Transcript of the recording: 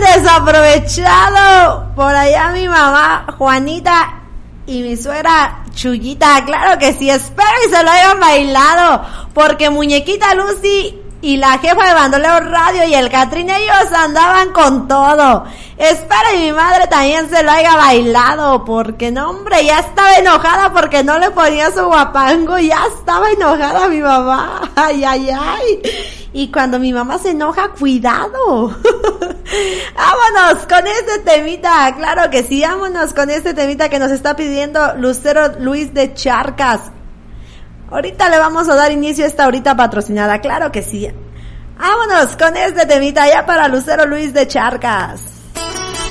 desaprovechado por allá mi mamá Juanita y mi suegra Chuyita. Claro que sí, espero y se lo hayan bailado, porque Muñequita Lucy y la jefa de Bandoleo Radio y el Catrín, ellos andaban con todo. Espero y mi madre también se lo haya bailado, porque no, hombre, ya estaba enojada porque no le ponía su guapango, ya estaba enojada mi mamá. Ay, ay, ay. Y cuando mi mamá se enoja, cuidado. Vámonos con este temita, claro que sí, vámonos con este temita que nos está pidiendo Lucero Luis de Charcas. Ahorita le vamos a dar inicio a esta horita patrocinada, claro que sí. Vámonos con este temita ya para Lucero Luis de Charcas.